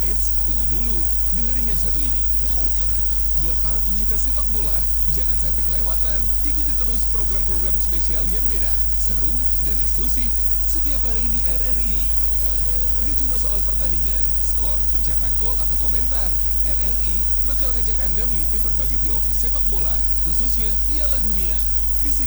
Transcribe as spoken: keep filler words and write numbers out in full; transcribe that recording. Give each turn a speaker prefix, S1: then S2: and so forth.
S1: Eits, tunggu dulu. Dengerin yang satu ini. Buat para pencinta sepak bola, jangan sampai kelewatan. Ikuti terus program-program spesial yang beda, seru, dan eksklusif setiap hari di R R I. Gak cuma soal pertandingan, skor, pencetak gol, atau komentar. R R I bakal ngajak Anda mengintip berbagai P O V sepak bola, khususnya Piala Dunia.